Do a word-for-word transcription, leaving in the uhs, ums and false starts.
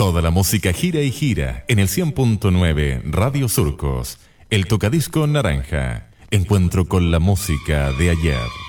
Toda la música gira y gira en el cien punto nueve Radio Surcos. El tocadisco naranja. Encuentro con la música de ayer.